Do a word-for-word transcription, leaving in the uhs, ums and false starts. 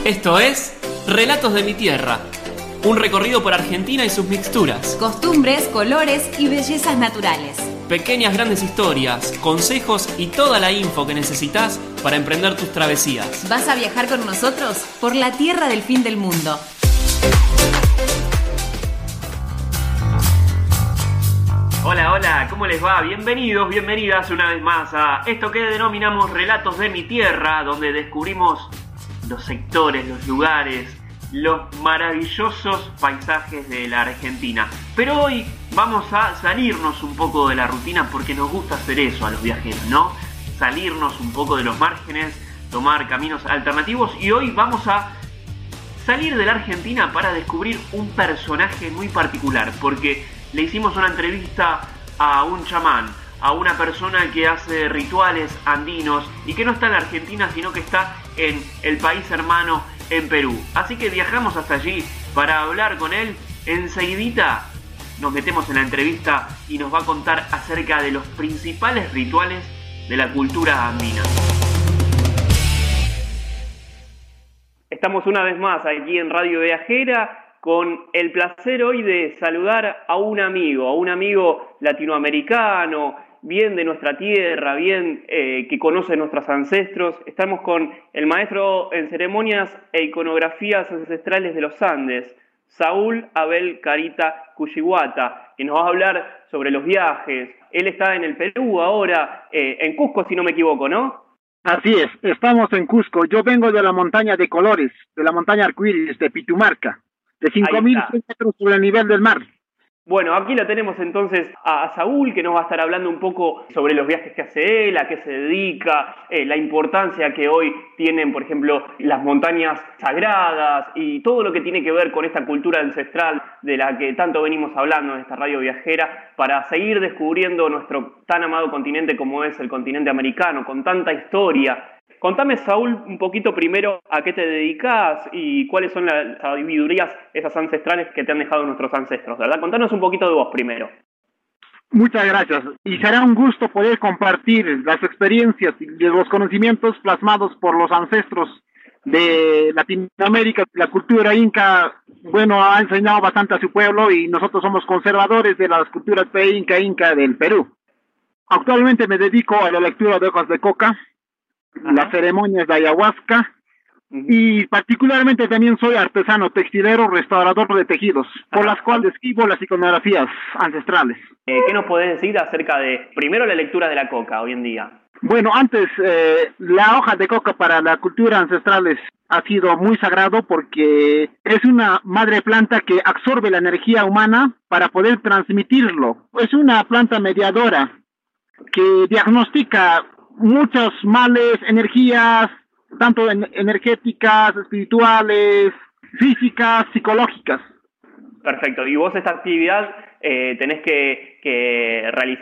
Esto es Relatos de mi Tierra, un recorrido por Argentina y sus mixturas. Costumbres, colores y bellezas naturales. Pequeñas grandes historias, consejos y toda la info que necesitas para emprender tus travesías. ¿Vas a viajar con nosotros por la tierra del fin del mundo? Hola, hola, ¿cómo les va? Bienvenidos, bienvenidas una vez más a esto que denominamos Relatos de mi Tierra, donde descubrimos los sectores, los lugares, los maravillosos paisajes de la Argentina. Pero hoy vamos a salirnos un poco de la rutina porque nos gusta hacer eso a los viajeros, ¿no? Salirnos un poco de los márgenes, tomar caminos alternativos, y hoy vamos a salir de la Argentina para descubrir un personaje muy particular, porque le hicimos una entrevista a un chamán, a una persona que hace rituales andinos y que no está en la Argentina, sino que está en el país hermano, en Perú. Así que viajamos hasta allí para hablar con él. Enseguidita nos metemos en la entrevista y nos va a contar acerca de los principales rituales de la cultura andina. Estamos una vez más aquí en Radio Viajera con el placer hoy de saludar a un amigo, a un amigo latinoamericano, bien de nuestra tierra, bien eh, que conoce nuestros ancestros. Estamos con el maestro en ceremonias e iconografías ancestrales de los Andes, Saúl Abel Carita Cuyiguata, que nos va a hablar sobre los viajes. Él está en el Perú ahora, eh, en Cusco, si no me equivoco, ¿no? Así es, estamos en Cusco. Yo vengo de la montaña de Colores, de la montaña Arcoíris, de Pitumarca, de cinco mil metros sobre el nivel del mar. Bueno, aquí lo tenemos entonces a Saúl, que nos va a estar hablando un poco sobre los viajes que hace él, a qué se dedica, eh, la importancia que hoy tienen, por ejemplo, las montañas sagradas y todo lo que tiene que ver con esta cultura ancestral de la que tanto venimos hablando en esta radio viajera, para seguir descubriendo nuestro tan amado continente como es el continente americano, con tanta historia. Contame, Saúl, un poquito primero a qué te dedicas y cuáles son las sabidurías esas ancestrales que te han dejado nuestros ancestros, ¿verdad? Contanos un poquito de vos primero. Muchas gracias. Y será un gusto poder compartir las experiencias y los conocimientos plasmados por los ancestros de Latinoamérica. La cultura inca, bueno, ha enseñado bastante a su pueblo y nosotros somos conservadores de las culturas pre-inca inca del Perú. Actualmente me dedico a la lectura de hojas de coca, Ajá. las ceremonias de ayahuasca, uh-huh. y particularmente también soy artesano, textilero, restaurador de tejidos, Ajá. por las cuales escribo las iconografías ancestrales. Eh, ¿Qué nos podés decir acerca de, primero, la lectura de la coca hoy en día? Bueno, antes, eh, la hoja de coca para la cultura ancestrales ha sido muy sagrado porque es una madre planta que absorbe la energía humana para poder transmitirlo. Es una planta mediadora que diagnostica muchos males, energías, tanto en, energéticas, espirituales, físicas, psicológicas. Perfecto. Y vos esta actividad eh, tenés que, que realizar